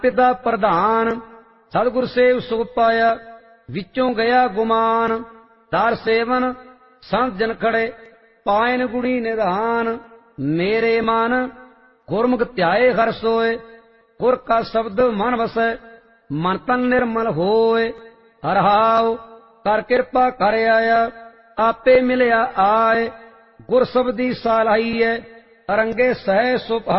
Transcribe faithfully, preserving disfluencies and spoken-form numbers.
पिता प्रधान सतगुर सेव सुख पाया विचों गया गुमान दार सेवन संत जन खड़े पायन गुणी निधान मेरे मन गुरमुख ध्याए हर सोए गुर का शब्द मन वसै मन तन निर्मल होए हर हाव कर कृपा कर आया आपे मिलया आए गुर शब्दी सालाई है अरंगे सह सुप